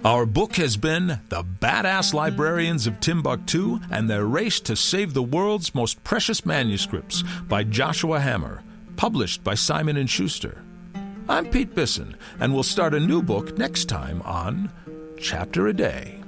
Our book has been The Badass Librarians of Timbuktu and Their Race to Save the World's Most Precious Manuscripts by Joshua Hammer, published by Simon & Schuster. I'm Pete Bisson, and we'll start a new book next time on Chapter a Day.